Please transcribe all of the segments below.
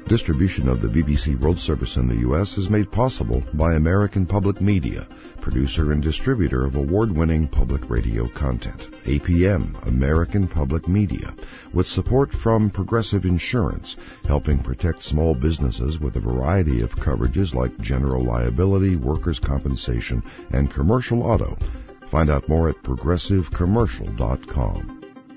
Distribution of the BBC World Service in the U.S. is made possible by American Public Media, producer and distributor of award-winning public radio content. APM, American Public Media, with support from Progressive Insurance, helping protect small businesses with a variety of coverages like general liability, workers' compensation, and commercial auto. Find out more at progressivecommercial.com.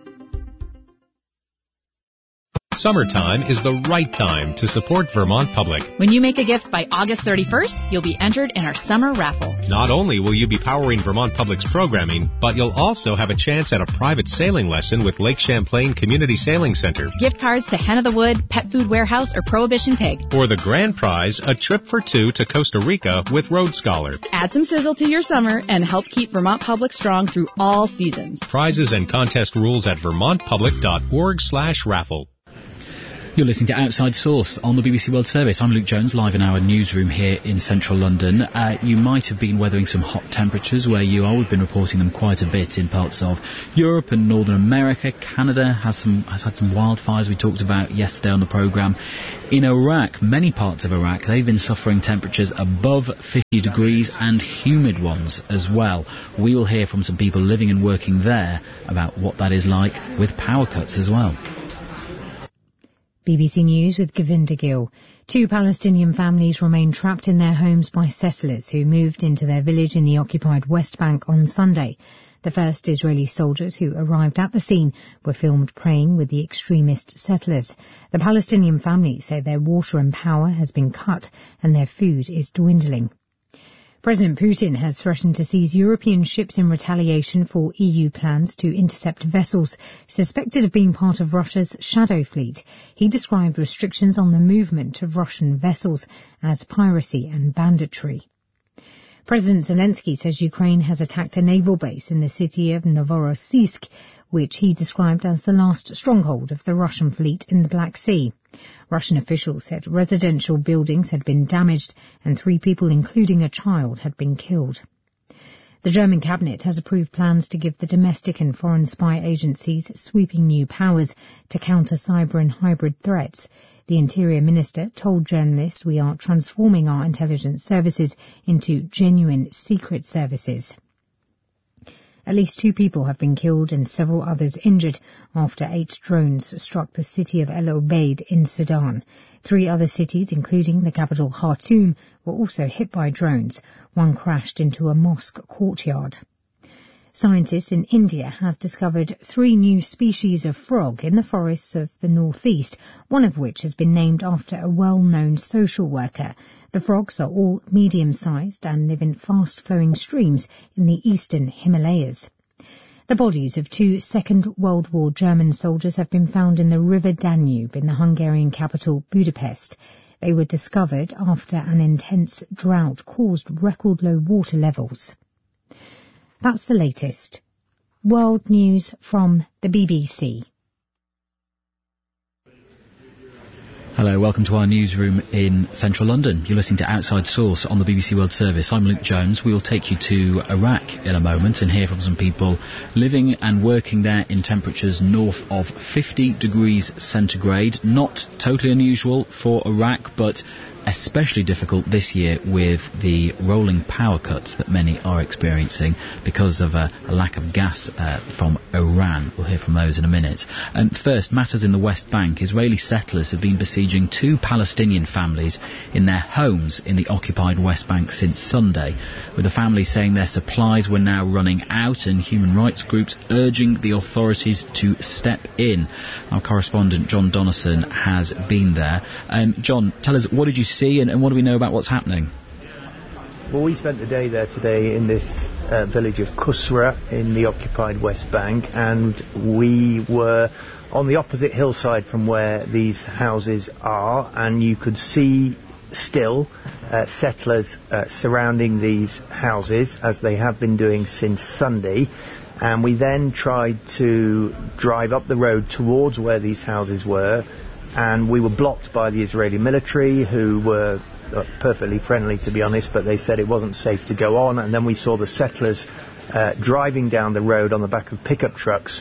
Summertime is the right time to support Vermont Public. When you make a gift by August 31st, you'll be entered in our summer raffle. Not only will you be powering Vermont Public's programming, but you'll also have a chance at a private sailing lesson with Lake Champlain Community Sailing Center. Gift cards to Hen of the Wood, Pet Food Warehouse, or Prohibition Pig. Or the grand prize, a trip for two to Costa Rica with Road Scholar. Add some sizzle to your summer and help keep Vermont Public strong through all seasons. Prizes and contest rules at vermontpublic.org/raffle. You're listening to Outside Source on the BBC World Service. I'm Luke Jones, live in our newsroom here in central London. You might have been weathering some hot temperatures where you are. We've been reporting them quite a bit in parts of Europe and Northern America. Canada has had some wildfires we talked about yesterday on the programme. In Iraq, many parts of Iraq, they've been suffering temperatures above 50 degrees and humid ones as well. We will hear from some people living and working there about what that is like with power cuts as well. BBC News with Govinda Gill. 2 Palestinian families remain trapped in their homes by settlers who moved into their village in the occupied West Bank on Sunday. The first Israeli soldiers who arrived at the scene were filmed praying with the extremist settlers. The Palestinian families say their water and power has been cut and their food is dwindling. President Putin has threatened to seize European ships in retaliation for EU plans to intercept vessels suspected of being part of Russia's shadow fleet. He described restrictions on the movement of Russian vessels as piracy and banditry. President Zelensky says Ukraine has attacked a naval base in the city of Novorossiysk, which he described as the last stronghold of the Russian fleet in the Black Sea. Russian officials said residential buildings had been damaged and 3 people, including a child, had been killed. The German cabinet has approved plans to give the domestic and foreign spy agencies sweeping new powers to counter cyber and hybrid threats. The Interior Minister told journalists, "We are transforming our intelligence services into genuine secret services." At least 2 people have been killed and several others injured after 8 drones struck the city of El Obeid in Sudan. 3 other cities, including the capital Khartoum, were also hit by drones. One crashed into a mosque courtyard. Scientists in India have discovered 3 new species of frog in the forests of the northeast, one of which has been named after a well-known social worker. The frogs are all medium-sized and live in fast-flowing streams in the eastern Himalayas. The bodies of 2 Second World War German soldiers have been found in the River Danube in the Hungarian capital Budapest. They were discovered after an intense drought caused record-low water levels. That's the latest. World news from the BBC. Hello, welcome to our newsroom in central London. You're listening to Outside Source on the BBC World Service. I'm Luke Jones. We will take you to Iraq in a moment and hear from some people living and working there in temperatures north of 50 degrees centigrade. Not totally unusual for Iraq, but especially difficult this year with the rolling power cuts that many are experiencing because of a lack of gas from Iran. We'll hear from those in a minute. And first, matters in the West Bank. Israeli settlers have been besieging 2 Palestinian families in their homes in the occupied West Bank since Sunday, with the families saying their supplies were now running out and human rights groups urging the authorities to step in. Our correspondent John Donnison has been there. John, tell us, what did you see and what do we know about what's happening? Well, we spent the day there today in this village of Kusra in the occupied West Bank, and we were on the opposite hillside from where these houses are, and you could see still settlers surrounding these houses as they have been doing since Sunday. And we then tried to drive up the road towards where these houses were, and we were blocked by the Israeli military, who were perfectly friendly, to be honest, but they said it wasn't safe to go on. And then we saw the settlers driving down the road on the back of pickup trucks,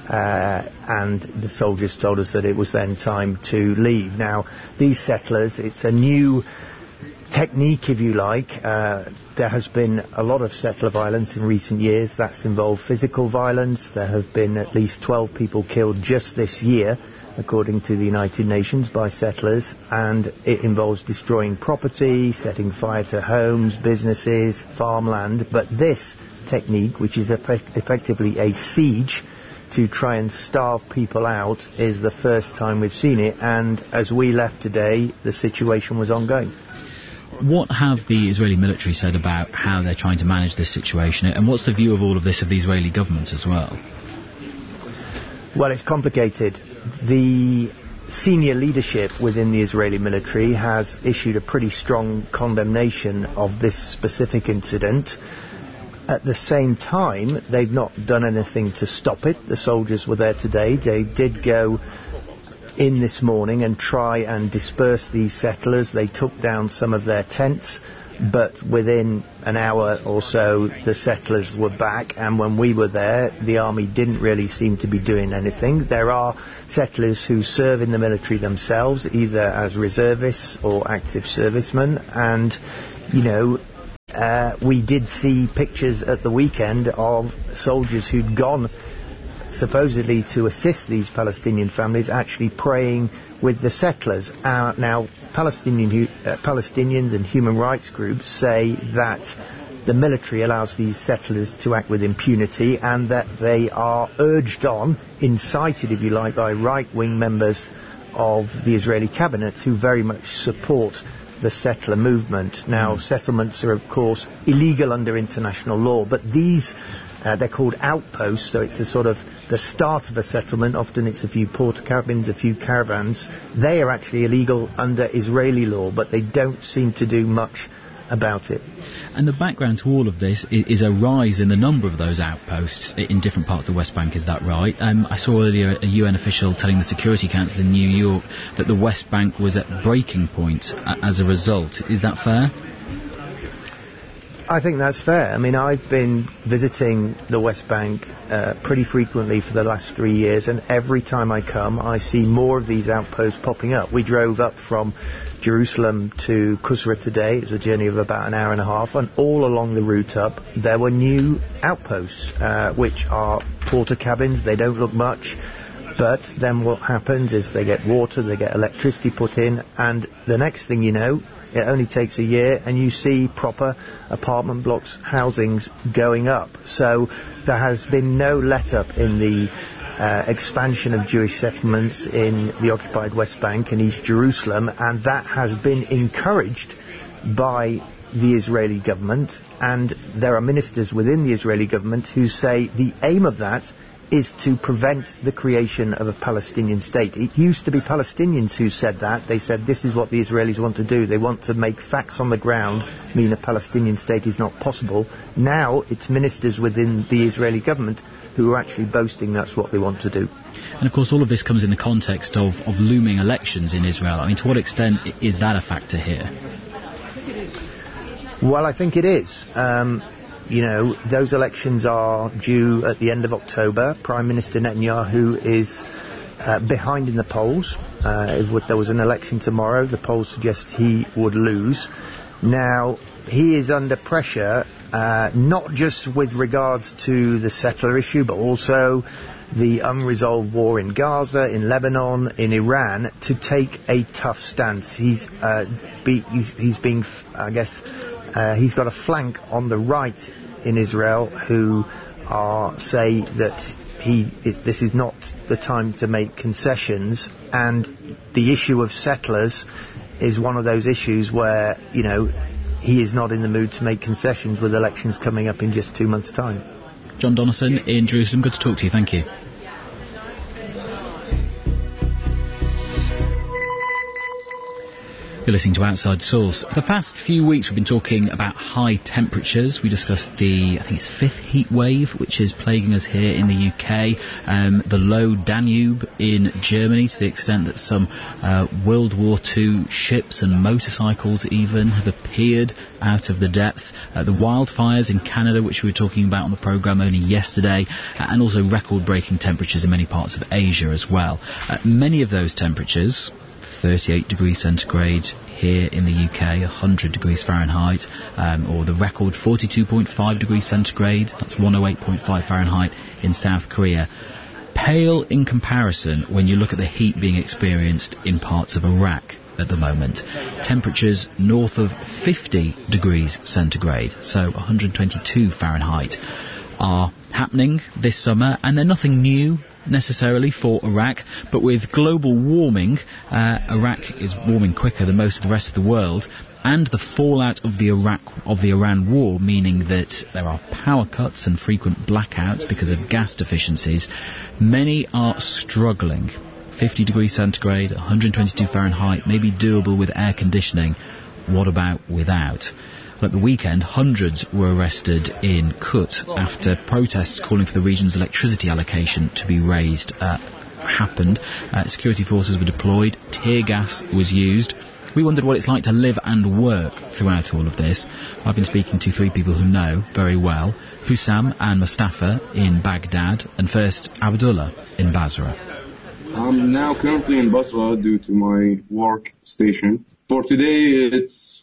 and the soldiers told us that it was then time to leave. Now, these settlers, it's a new technique, if you like. There has been a lot of settler violence in recent years. That's involved physical violence. There have been at least 12 people killed just this year, according to the United Nations, by settlers, and it involves destroying property, setting fire to homes, businesses, farmland. But this technique, which is effectively a siege to try and starve people out, is the first time we've seen it, and as we left today, the situation was ongoing. What have the Israeli military said about how they're trying to manage this situation, and what's the view of all of this of the Israeli government as well? Well, it's complicated. The senior leadership within the Israeli military has issued a pretty strong condemnation of this specific incident. At the same time, they've not done anything to stop it. The soldiers were there today. They did go in this morning and try and disperse these settlers. They took down some of their tents, but within an hour or so the settlers were back, and when we were there the army didn't really seem to be doing anything. There are settlers who serve in the military themselves, either as reservists or active servicemen, and we did see pictures at the weekend of soldiers who'd gone supposedly to assist these Palestinian families, actually praying with the settlers. Now, Palestinians and human rights groups say that the military allows these settlers to act with impunity, and that they are urged on, incited, if you like, by right-wing members of the Israeli cabinet who very much support the settler movement. Now, settlements are, of course, illegal under international law, but these they're called outposts, so it's the start of a settlement. Often it's a few porta cabins, a few caravans. They are actually illegal under Israeli law, but they don't seem to do much about it. And the background to all of this is a rise in the number of those outposts in different parts of the West Bank, is that right? I saw earlier a UN official telling the Security Council in New York that the West Bank was at breaking point as a result. Is that fair? I think that's fair. I mean, I've been visiting the West Bank pretty frequently for the last 3 years, and every time I come, I see more of these outposts popping up. We drove up from Jerusalem to Kusra today. It was a journey of about an hour and a half, and all along the route up, there were new outposts, which are porta cabins. They don't look much, but then what happens is they get water, they get electricity put in, and the next thing you know, it only takes a year and you see proper apartment blocks, housings going up. So there has been no let-up in the expansion of Jewish settlements in the occupied West Bank and East Jerusalem, and that has been encouraged by the Israeli government, and there are ministers within the Israeli government who say the aim of that is to prevent the creation of a Palestinian state. It used to be Palestinians who said that. They said this is what the Israelis want to do. They want to make facts on the ground mean a Palestinian state is not possible. Now it's ministers within the Israeli government who are actually boasting that's what they want to do. And of course all of this comes in the context of looming elections in Israel. I mean, to what extent is that a factor here? Well, I think it is. Those elections are due at the end of October. Prime Minister Netanyahu is behind in the polls. If there was an election tomorrow, the polls suggest he would lose. Now, he is under pressure, not just with regards to the settler issue, but also the unresolved war in Gaza, in Lebanon, in Iran, to take a tough stance. He's being, I guess, he's got a flank on the right in Israel who say that this is not the time to make concessions, and the issue of settlers is one of those issues where, he is not in the mood to make concessions with elections coming up in just 2 months' time. John Donaldson in Jerusalem, good to talk to you, thank you. You're listening to Outside Source. For the past few weeks we've been talking about high temperatures. We discussed the, I think it's fifth heat wave, which is plaguing us here in the UK, the low Danube in Germany, to the extent that some World War II ships and motorcycles even have appeared out of the depths. The wildfires in Canada, which we were talking about on the programme only yesterday, and also record-breaking temperatures in many parts of Asia as well. Many of those temperatures, 38 degrees centigrade here in the UK, 100 degrees Fahrenheit, or the record 42.5 degrees centigrade, that's 108.5 Fahrenheit in South Korea, pale in comparison when you look at the heat being experienced in parts of Iraq at the moment. Temperatures north of 50 degrees centigrade, so 122 Fahrenheit, are happening this summer, and they're nothing new necessarily for Iraq, but with global warming, Iraq is warming quicker than most of the rest of the world, and the fallout of the Iran war, meaning that there are power cuts and frequent blackouts because of gas deficiencies. Many are struggling. 50 degrees centigrade, 122 Fahrenheit may be doable with air conditioning. What about without? At the weekend, hundreds were arrested in Kut after protests calling for the region's electricity allocation to be raised happened. Security forces were deployed, tear gas was used. We wondered what it's like to live and work throughout all of this. I've been speaking to three people who know very well: Hussam and Mustafa in Baghdad, and first Abdullah in Basra. I'm now currently in Basra due to my work station. For today, it's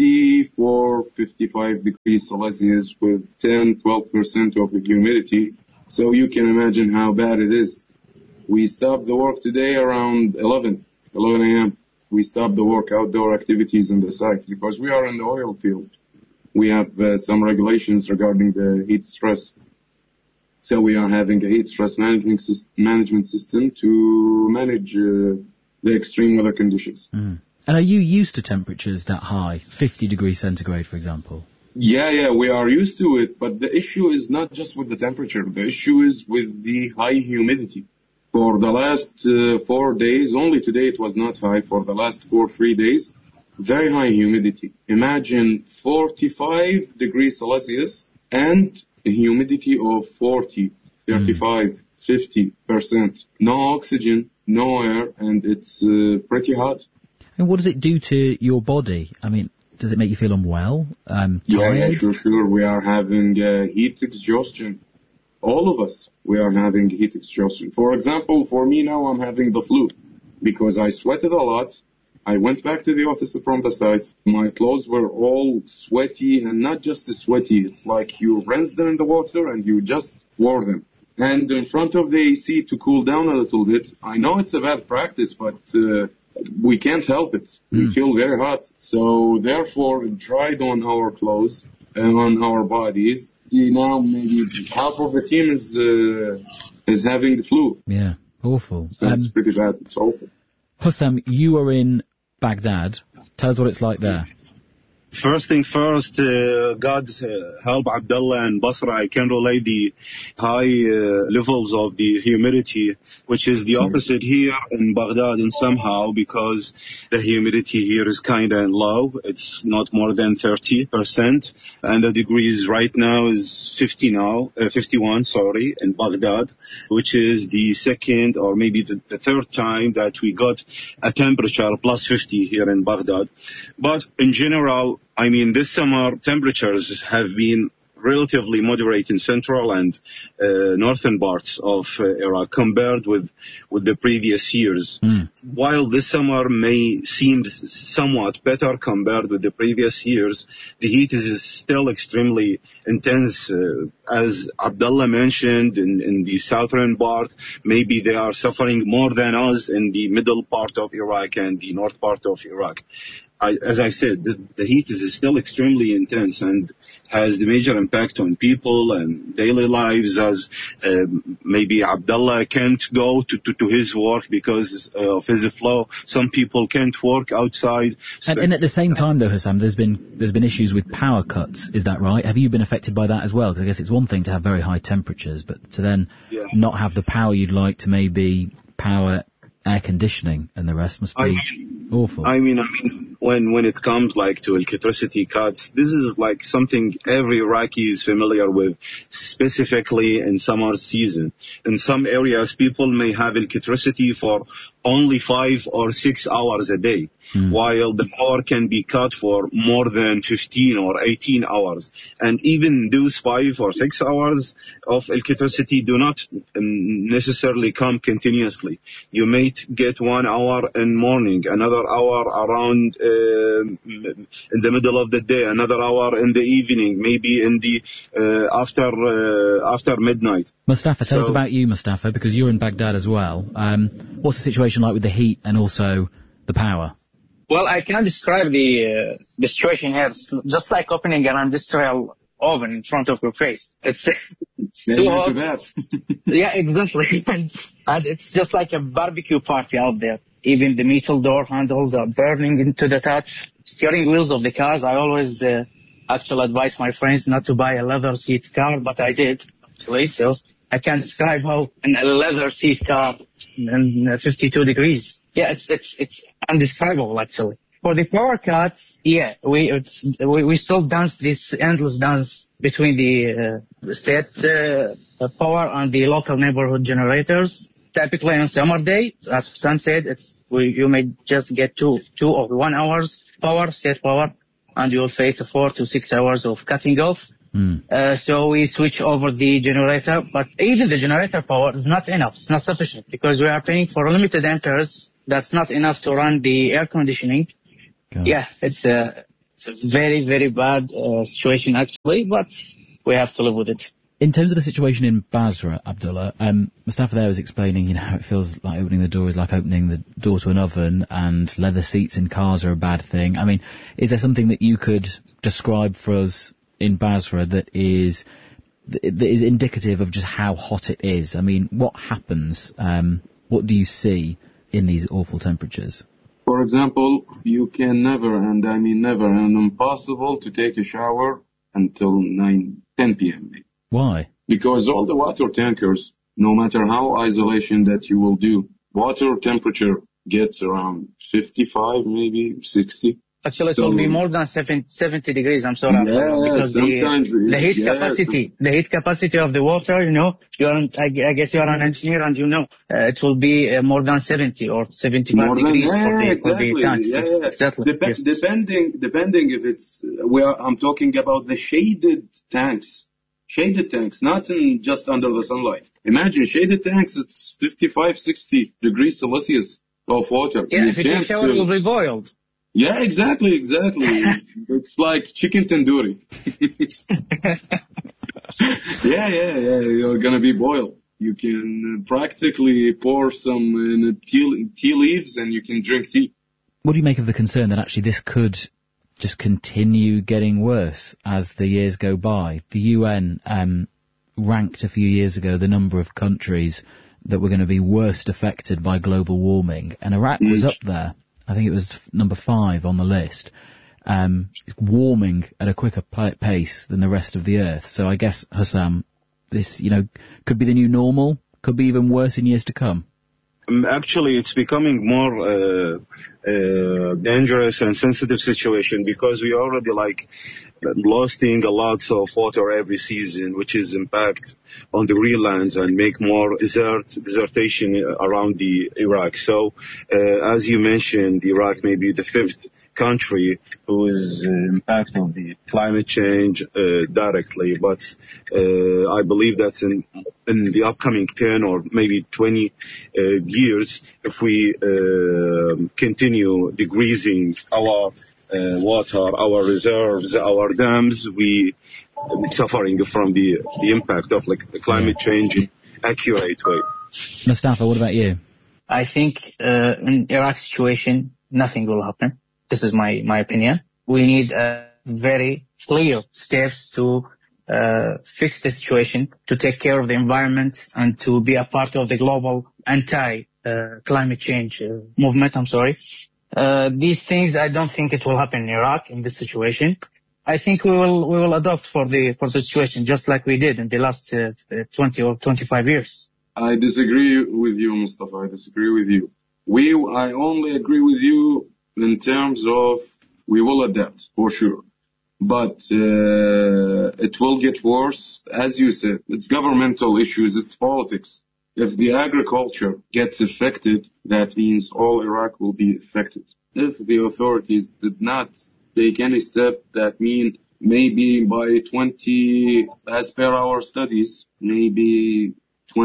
54-55 degrees Celsius with 10-12% of the humidity. So you can imagine how bad it is. We stopped the work today around 11 a.m. We stopped the work outdoor activities in the site because we are in the oil field. We have some regulations regarding the heat stress. So we are having a heat stress management system to manage the extreme weather conditions. Mm. And are you used to temperatures that high, 50 degrees centigrade, for example? Yeah, we are used to it, but the issue is not just with the temperature. The issue is with the high humidity. For the last 4 days, only today it was not high, for the last 3 days, very high humidity. Imagine 45 degrees Celsius and a humidity of 40, 35, 50%. No oxygen, no air, and it's pretty hot. And what does it do to your body? I mean, does it make you feel unwell? Tired? Yeah, sure. We are having heat exhaustion. All of us, we are having heat exhaustion. For example, for me now, I'm having the flu because I sweated a lot. I went back to the office from the site. My clothes were all sweaty, and not just sweaty. It's like you rinse them in the water and you just wore them. And in front of the AC to cool down a little bit. I know it's a bad practice, but we can't help it. We feel very hot. So therefore, it dried on our clothes and on our bodies. Now maybe half of the team is having the flu. Yeah, awful. So it's pretty bad. It's awful. Hussam, you are in Baghdad. Tell us what it's like there. First thing first, God's help Abdullah and Basra, I can relate the high levels of the humidity, which is the opposite here in Baghdad, and somehow because the humidity here is kind of low. It's not more than 30%, and the degrees right now is 51, in Baghdad, which is the second or maybe the third time that we got a temperature plus 50 here in Baghdad. But in general, I mean, this summer temperatures have been relatively moderate in central and northern parts of Iraq compared with the previous years. While this summer may seem somewhat better compared with the previous years, the heat is still extremely intense. As Abdullah mentioned, in the southern part, maybe they are suffering more than us in the middle part of Iraq and the north part of Iraq. As I said, the heat is still extremely intense and has the major impact on people and daily lives, as maybe Abdullah can't go to his work because of his flow. Some people can't work outside. And at the same time, though, Hussam, there's been issues with power cuts. Is that right? Have you been affected by that as well? Because I guess it's one thing to have very high temperatures, but to then not have the power you'd like to maybe power air conditioning and the rest must be awful. I mean, when it comes like to electricity cuts, this is like something every Iraqi is familiar with, specifically in summer season. In some areas, people may have electricity for only 5 or 6 hours a day, while the power can be cut for more than 15 or 18 hours. And even those 5 or 6 hours of electricity do not necessarily come continuously. You may get 1 hour in morning, another hour around in the middle of the day, another hour in the evening, maybe in the after midnight. Mustafa, tell us about you, Mustafa, because you're in Baghdad as well. What's the situation like with the heat and also the power? Well, I can describe the situation here. It's just like opening an industrial oven in front of your face. It's too hot. Yeah, exactly. And it's just like a barbecue party out there. Even the metal door handles are burning into the touch. Steering wheels of the cars, I always actually advise my friends not to buy a leather seat car, but I did, actually. So I can describe how in a leather seat car in 52 degrees. Yeah, it's indescribable, actually. For the power cuts, yeah, we still dance this endless dance between the state power and the local neighborhood generators. Typically on summer day, as Sam said, you may just get 2 or 1 hours power, state power, and you will face 4 to 6 hours of cutting off. So we switch over the generator, but even the generator power is not enough. It's not sufficient because we are paying for limited amperes. That's not enough to run the air conditioning. Yeah, it's a very, very bad situation actually, but we have to live with it. In terms of the situation in Basra, Abdullah, Mustafa there was explaining, how it feels like opening the door is like opening the door to an oven, and leather seats in cars are a bad thing. I mean, is there something that you could describe for us in Basra that is indicative of just how hot it is? I mean, what happens? What do you see in these awful temperatures? For example, you can never, and I mean never, and impossible to take a shower until 10 p.m. Why? Because all the water tankers, no matter how isolation that you will do, water temperature gets around 55, maybe 60. Actually, it will be more than 70 degrees, I'm sorry. Because the heat capacity of the water, I guess you are an engineer and it will be more than 70 or 75 degrees for the tanks. Yeah. Exactly. Depending if it's, I'm talking about the shaded tanks. Shaded tanks, not just under the sunlight. Imagine shaded tanks, it's 55, 60 degrees Celsius of water. Yeah, if you take a shower, it will be boiled. Yeah, exactly. It's like chicken tandoori. Yeah, you're gonna be boiled. You can practically pour some tea leaves and you can drink tea. What do you make of the concern that actually this could just continue getting worse as the years go by? The UN ranked a few years ago the number of countries that were going to be worst affected by global warming, and Iraq was up there. I think it was number 5 on the list. It's warming at a quicker pace than the rest of the Earth. So I guess, Hussam, this, could be the new normal, could be even worse in years to come. Actually, it's becoming more dangerous and sensitive situation because we already losing a lot of water every season, which is impact on the greenlands and make more desertation around the Iraq. So, as you mentioned, Iraq may be the 5th country who is impact of the climate change directly, but I believe that in the upcoming 10 or maybe 20 years, if we continue decreasing our water, our reserves, our dams, we suffering from the impact of climate change in accurate way. Mustafa, what about you? I think in Iraq's situation, nothing will happen. This is my opinion. We need very clear steps to fix the situation, to take care of the environment, and to be a part of the global anti-climate change movement. These things, I don't think it will happen in Iraq in this situation. I think we will adapt for the situation just like we did in the last 20 or 25 years. I disagree with you, Mustafa. I disagree with you. I only agree with you in terms of We will adapt, for sure. But it will get worse. As you said, it's governmental issues, it's politics. If the agriculture gets affected, that means all Iraq will be affected. If the authorities did not take any step, that means maybe by 20, as per our studies, maybe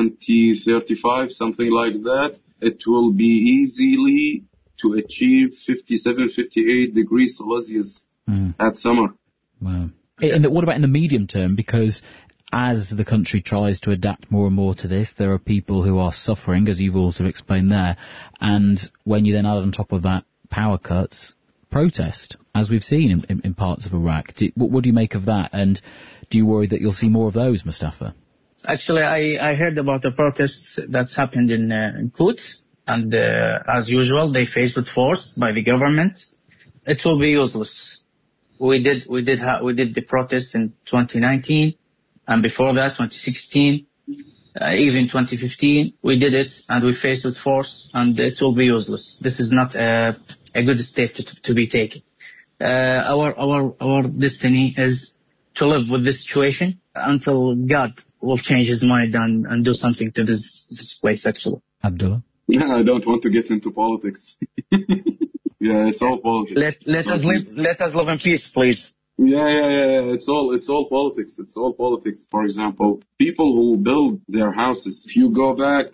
2035, something like that, it will be easily to achieve 57, 58 degrees Celsius at summer. Wow. What about in the medium term? Because as the country tries to adapt more and more to this, there are people who are suffering, as you've also explained there. And when you then add on top of that power cuts, protest, as we've seen in parts of Iraq. What do you make of that? And do you worry that you'll see more of those, Mustafa? Actually, I heard about the protests that's happened in Quds. And as usual, they faced with force by the government. It will be useless. We did the protests in 2019, and before that, 2016, even 2015, we did it, and we faced with force, and it will be useless. This is not a good step to be taken. Our destiny is to live with this situation until God will change his mind and do something to this place, actually. Abdullah? Yeah, I don't want to get into politics. Yeah, it's all politics. Let us live in peace, please. Yeah. It's all politics. It's all politics. For example, people who build their houses, if you go back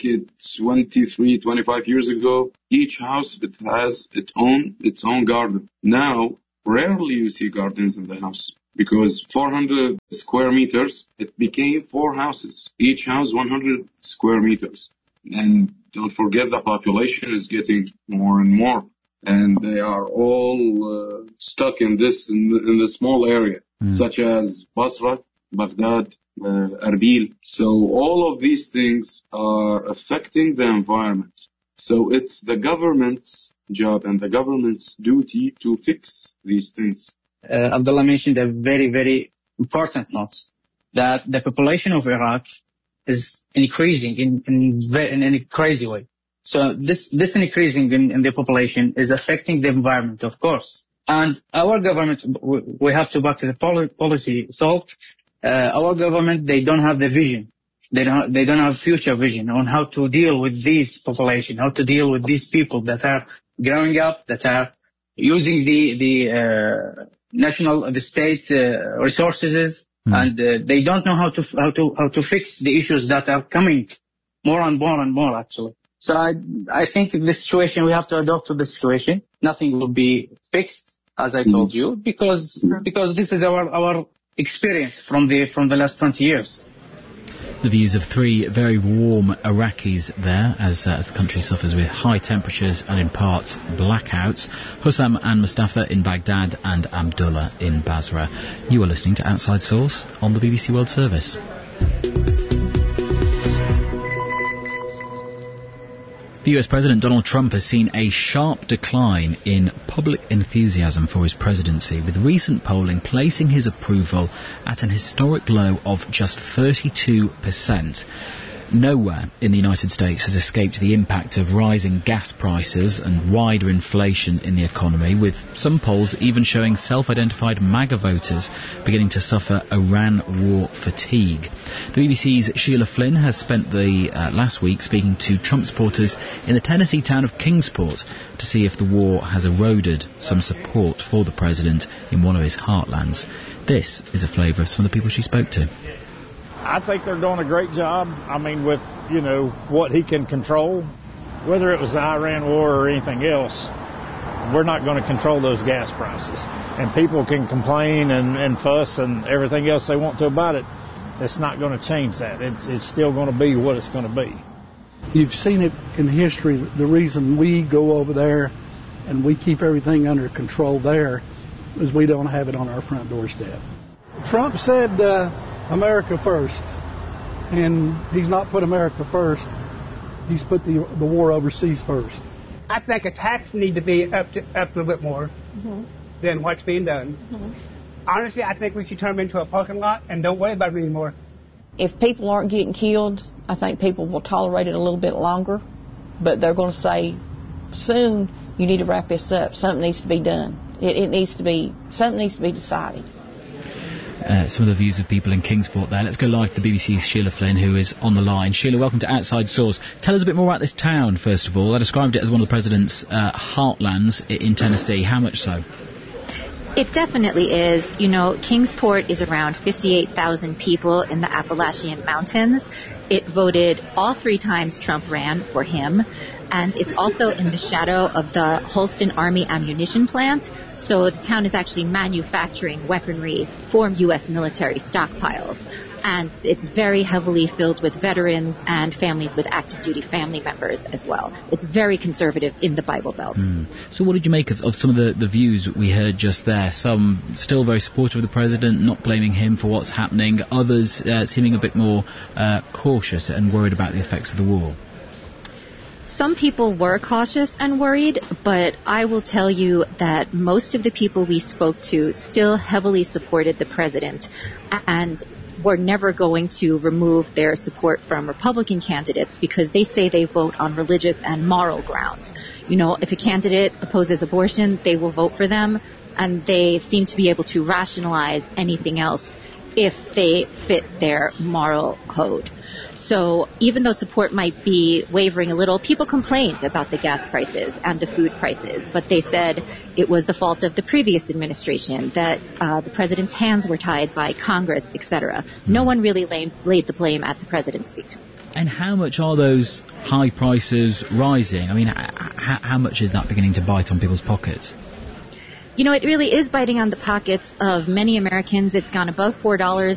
23, 25 years ago, each house, it has its own garden. Now, rarely you see gardens in the house because 400 square meters, it became 4 houses. Each house 100 square meters. And don't forget the population is getting more and more. And they are all stuck in the small area, such as Basra, Baghdad, Erbil. So all of these things are affecting the environment. So it's the government's job and the government's duty to fix these things. Abdullah mentioned a very, very important note, that the population of Iraq is increasing in a crazy way. So this increasing in the population is affecting the environment, of course. And our government, we have to back to the policy talk. Our government, they don't have the vision. They don't have future vision on how to deal with this population, how to deal with these people that are growing up, that are using the state resources, and they don't know how to fix the issues that are coming more and more actually. So I think the situation, we have to adapt to the situation. Nothing will be fixed, as I told you, because this is our experience from the last 20 years. The views of 3 very warm Iraqis there as the country suffers with high temperatures and in parts blackouts. Hussam and Mustafa in Baghdad and Abdullah in Basra. You are listening to Outside Source on the BBC World Service. The US President Donald Trump has seen a sharp decline in public enthusiasm for his presidency, with recent polling placing his approval at an historic low of just 32%. Nowhere in the United States has escaped the impact of rising gas prices and wider inflation in the economy, with some polls even showing self-identified MAGA voters beginning to suffer Iran war fatigue. The BBC's Sheila Flynn has spent the last week speaking to Trump supporters in the Tennessee town of Kingsport to see if the war has eroded some support for the president in one of his heartlands. This is a flavour of some of the people she spoke to. I think they're doing a great job. I mean, with, what he can control, whether it was the Iran war or anything else, we're not going to control those gas prices. And people can complain and fuss and everything else they want to about it. It's not going to change that. It's still going to be what it's going to be. You've seen it in history. The reason we go over there and we keep everything under control there is we don't have it on our front doorstep. Trump said America first, and he's not put America first. He's put the war overseas first. I think attacks need to be up a little bit more than what's being done. Honestly, I think we should turn them into a parking lot and don't worry about it anymore. If people aren't getting killed, I think people will tolerate it a little bit longer, but they're going to say, soon, you need to wrap this up. Something needs to be done. Something needs to be decided. Some of the views of people in Kingsport there. Let's go live to the BBC's Sheila Flynn, who is on the line. Sheila, welcome to Outside Source. Tell us a bit more about this town, first of all. I described it as one of the president's heartlands in Tennessee. How much so? It definitely is. You know, Kingsport is around 58,000 people in the Appalachian Mountains. It voted all 3 times Trump ran for him. And it's also in the shadow of the Holston Army ammunition plant. So the town is actually manufacturing weaponry for U.S. military stockpiles. And it's very heavily filled with veterans and families with active duty family members as well. It's very conservative in the Bible Belt. So what did you make of some of the views we heard just there? Some still very supportive of the president, not blaming him for what's happening. Others seeming a bit more cautious and worried about the effects of the war. Some people were cautious and worried, but I will tell you that most of the people we spoke to still heavily supported the president and were never going to remove their support from Republican candidates because they say they vote on religious and moral grounds. You know, if a candidate opposes abortion, they will vote for them, and they seem to be able to rationalize anything else if they fit their moral code. So even though support might be wavering a little, people complained about the gas prices and the food prices, but they said it was the fault of the previous administration, that the president's hands were tied by Congress, etc. No one really laid the blame at the president's feet. And how much are those high prices rising? I mean, how much is that beginning to bite on people's pockets? You know, it really is biting on the pockets of many Americans. It's gone above $4